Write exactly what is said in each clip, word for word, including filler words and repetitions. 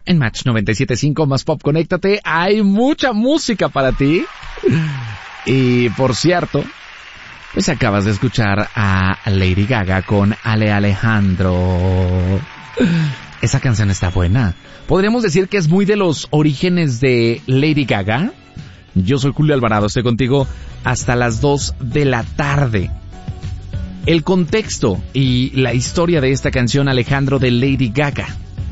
En Match noventa y siete punto cinco Más Pop, conéctate. Hay mucha música para ti. Y por cierto, pues acabas de escuchar a Lady Gaga con Ale Alejandro. Esa canción está buena. ¿Podríamos decir que es muy de los orígenes de Lady Gaga? Yo soy Julio Alvarado, estoy contigo hasta las dos de la tarde. El contexto y la historia de esta canción, Alejandro, de Lady Gaga.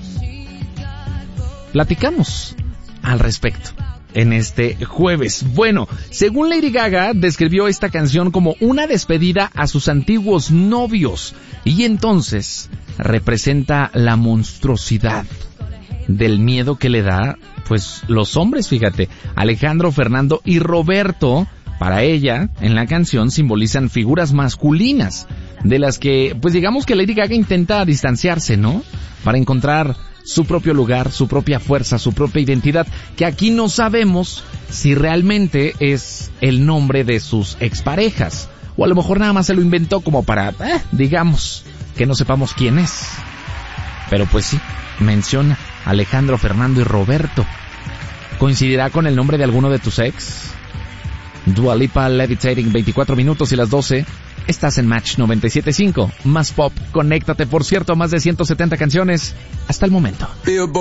Platicamos al respecto en este jueves. Bueno, según Lady Gaga, describió esta canción como una despedida a sus antiguos novios y entonces representa la monstruosidad del miedo que le da, pues, los hombres, fíjate. Alejandro, Fernando y Roberto, para ella, en la canción simbolizan figuras masculinas de las que, pues digamos que Lady Gaga intenta distanciarse, ¿no? Para encontrar su propio lugar, su propia fuerza, su propia identidad, que aquí no sabemos si realmente es el nombre de sus exparejas, o a lo mejor nada más se lo inventó como para, eh, digamos, que no sepamos quién es. Pero pues sí, menciona Alejandro, Fernando y Roberto. ¿Coincidirá con el nombre de alguno de tus ex? Dua Lipa, Levitating, veinticuatro minutos y las doce. Estás en Match noventa y siete punto cinco. Más Pop, conéctate. Por cierto, más de ciento setenta canciones hasta el momento.